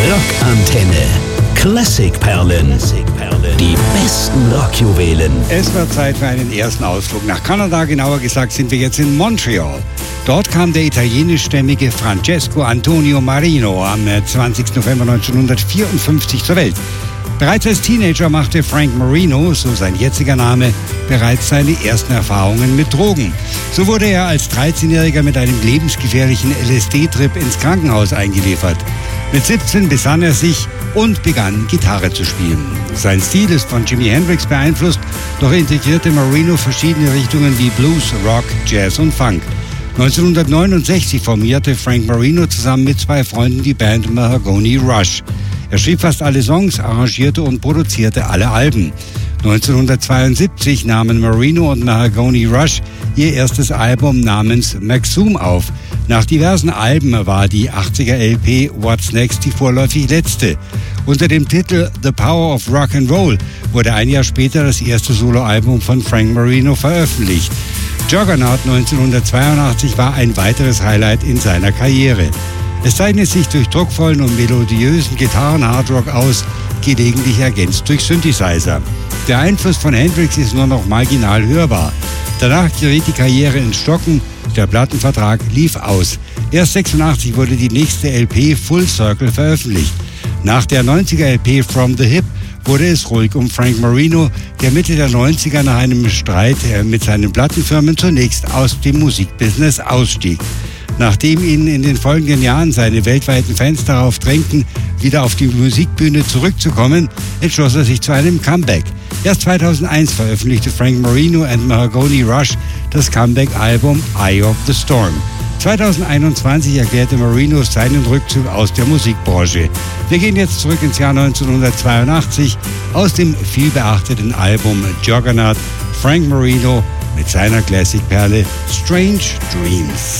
Rockantenne. Klassikperlen. Die besten Rockjuwelen. Es wird Zeit für einen ersten Ausflug nach Kanada. Genauer gesagt sind wir jetzt in Montreal. Dort kam der italienischstämmige Francesco Antonio Marino am 20. November 1954 zur Welt. Bereits als Teenager machte Frank Marino, so sein jetziger Name, bereits seine ersten Erfahrungen mit Drogen. So wurde er als 13-Jähriger mit einem lebensgefährlichen LSD-Trip ins Krankenhaus eingeliefert. Mit 17 besann er sich und begann, Gitarre zu spielen. Sein Stil ist von Jimi Hendrix beeinflusst, doch integrierte Marino verschiedene Richtungen wie Blues, Rock, Jazz und Funk. 1969 formierte Frank Marino zusammen mit zwei Freunden die Band Mahogany Rush. Er schrieb fast alle Songs, arrangierte und produzierte alle Alben. 1972 nahmen Marino und Mahogany Rush ihr erstes Album namens Maxum auf. Nach diversen Alben war die 80er LP What's Next die vorläufig letzte. Unter dem Titel The Power of Rock and Roll wurde ein Jahr später das erste Soloalbum von Frank Marino veröffentlicht. Juggernaut 1982 war ein weiteres Highlight in seiner Karriere. Es zeichnet sich durch druckvollen und melodiösen Gitarren-Hardrock aus, gelegentlich ergänzt durch Synthesizer. Der Einfluss von Hendrix ist nur noch marginal hörbar. Danach geriet die Karriere ins Stocken, der Plattenvertrag lief aus. Erst 86 wurde die nächste LP Full Circle veröffentlicht. Nach der 90er LP From the Hip wurde es ruhig um Frank Marino, der Mitte der 90er nach einem Streit mit seinen Plattenfirmen zunächst aus dem Musikbusiness ausstieg. Nachdem ihn in den folgenden Jahren seine weltweiten Fans darauf drängten, wieder auf die Musikbühne zurückzukommen, entschloss er sich zu einem Comeback. Erst 2001 veröffentlichte Frank Marino and Mahogany Rush das Comeback-Album Eye of the Storm. 2021 erklärte Marino seinen Rückzug aus der Musikbranche. Wir gehen jetzt zurück ins Jahr 1982 aus dem vielbeachteten Album Juggernaut, Frank Marino mit seiner Classic-Perle Strange Dreams.